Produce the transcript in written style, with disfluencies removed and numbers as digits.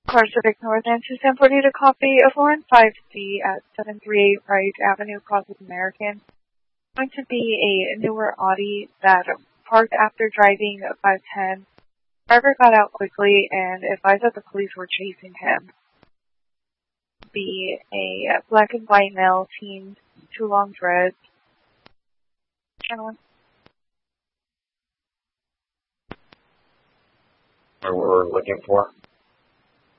Car Civic Northern to 1040 to copy of 415C at 738 Wright Avenue, Crossing American. Going to be a newer Audi that parked after driving 510. Driver got out quickly and advised that the police were chasing him. Be a black and white male, teen, 2 long dreads. Gentlemen. What we're looking for?